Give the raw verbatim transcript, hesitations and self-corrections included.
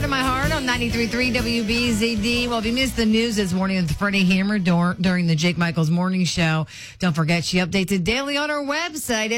of My Heart on ninety-three point three W B Z D. Well, if you missed the news this morning with Freddie Hammer dur- during the Jake Michaels Morning Show, don't forget she updates it daily on her website.